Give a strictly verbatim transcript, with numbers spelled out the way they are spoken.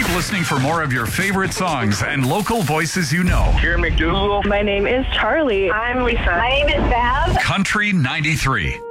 Keep listening for more of your favorite songs and local voices you know. Here, McDougal. My name is Charlie. I'm Lisa. My name is Bev. Country ninety-three.